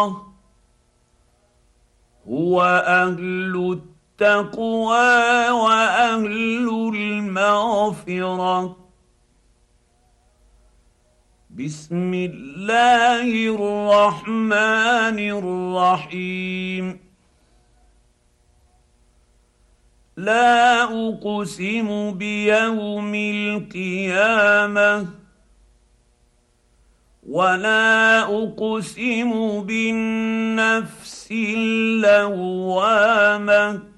هو اهل التقوى واهل المغفره. بسم الله الرحمن الرحيم. لا اقسم بيوم القيامه ولا اقسم بالنفس اللوامه